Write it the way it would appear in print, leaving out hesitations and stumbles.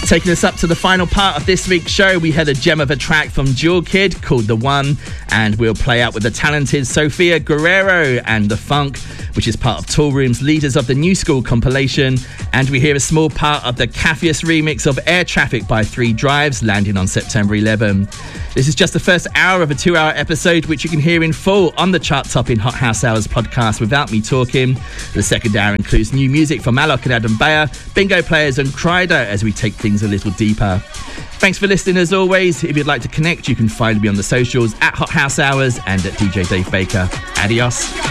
Taking us up to the final part of this week's show, we had a gem of a track from Jewel Kid called The One, and we'll play out with the talented Sofia Guerrero and The Funk, which is part of Toolroom's Leaders of the New School compilation, and we hear a small part of the Caffius remix of Air Traffic by 3 Drives, landing on September 11. This is just the first hour of a 2-hour episode, which you can hear in full on the chart-topping Hot House Hours podcast without me talking. The second hour includes new music from Alok and Adam Beyer, Bingo Players and Kryder as we take things a little deeper. Thanks for listening as always. If you'd like to connect, you can find me on the socials at Hot House Hours and at DJ Dave Baker. Adios.